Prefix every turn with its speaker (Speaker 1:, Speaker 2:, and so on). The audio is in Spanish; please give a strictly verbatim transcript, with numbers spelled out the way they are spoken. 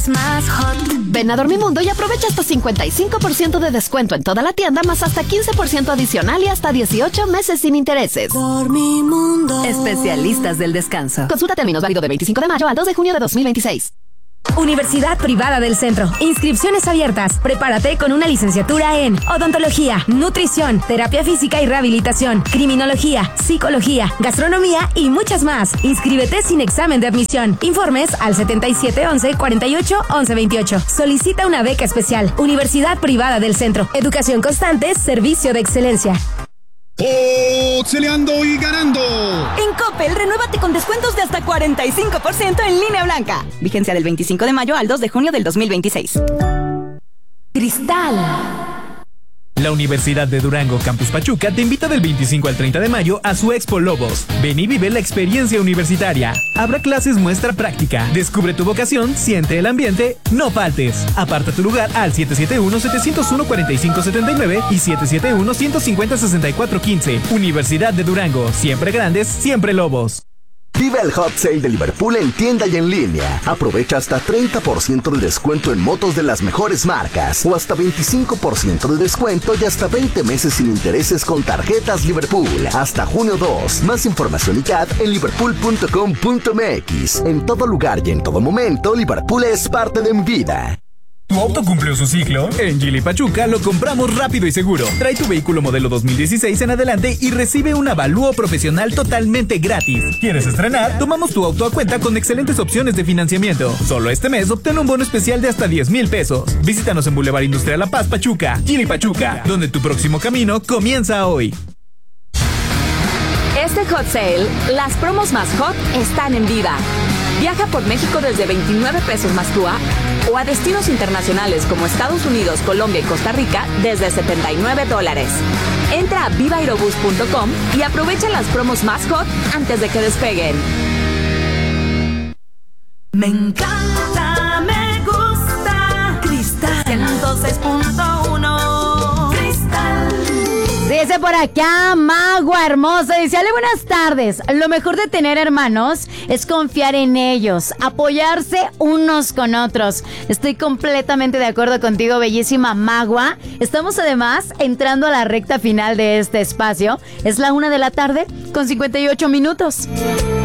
Speaker 1: Más hot. Ven a Dormimundo y aprovecha hasta cincuenta y cinco por ciento de descuento en toda la tienda, más hasta quince por ciento adicional y hasta dieciocho meses sin intereses.
Speaker 2: Dormimundo.
Speaker 1: Especialistas del descanso. Consulta términos, válido del veinticinco de mayo al dos de junio de dos mil veintiséis.
Speaker 3: Universidad Privada del Centro. Inscripciones abiertas. Prepárate con una licenciatura en odontología, nutrición, terapia física y rehabilitación, criminología, psicología, gastronomía y muchas más. Inscríbete sin examen de admisión. Informes al setenta y siete once cuarenta y ocho once veintiocho. Solicita una beca especial. Universidad Privada del Centro. Educación constante, servicio de excelencia.
Speaker 4: ¡Oxeleando y ganando!
Speaker 5: En Coppel, renuévate con descuentos de hasta cuarenta y cinco por ciento en línea blanca. Vigencia del veinticinco de mayo al dos de junio del dos mil veintiséis.
Speaker 3: Cristal.
Speaker 6: La Universidad de Durango Campus Pachuca te invita del veinticinco al treinta de mayo a su Expo Lobos. Ven y vive la experiencia universitaria. Habrá clases muestra práctica. Descubre tu vocación, siente el ambiente, no faltes. Aparta tu lugar al siete siete uno, siete cero uno, cuatro cinco siete nueve y siete siete uno, uno cinco cero, seis cuatro uno cinco. Universidad de Durango, siempre grandes, siempre Lobos.
Speaker 7: Vive el Hot Sale de Liverpool en tienda y en línea. Aprovecha hasta treinta por ciento de descuento en motos de las mejores marcas o hasta veinticinco por ciento de descuento y hasta veinte meses sin intereses con tarjetas Liverpool. Hasta junio dos. Más información y C A D en liverpool punto com punto m x. En todo lugar y en todo momento, Liverpool es parte de mi vida.
Speaker 6: ¿Tu auto cumplió su ciclo? En Geely Pachuca lo compramos rápido y seguro. Trae tu vehículo modelo dos mil dieciséis en adelante y recibe un avalúo profesional totalmente gratis. ¿Quieres estrenar? Tomamos tu auto a cuenta con excelentes opciones de financiamiento. Solo este mes obtén un bono especial de hasta diez mil pesos. Visítanos en Boulevard Industrial La Paz, Pachuca. Geely Pachuca, donde tu próximo camino comienza hoy.
Speaker 8: Este Hot Sale, las promos más hot están en Viva. Viaja por México desde veintinueve pesos más T U A o a destinos internacionales como Estados Unidos, Colombia y Costa Rica desde setenta y nueve dólares. Entra a viva aerobús punto com y aprovecha las promos más hot antes de que despeguen.
Speaker 2: Me encanta, me gusta. Cristal ciento seis punto uno. Cristal.
Speaker 9: Dice por acá, Magua hermosa, dice, ale, buenas tardes. Lo mejor de tener hermanos es confiar en ellos, apoyarse unos con otros. Estoy completamente de acuerdo contigo, bellísima Magua. Estamos además entrando a la recta final de este espacio. Es la una de la tarde con cincuenta y ocho minutos.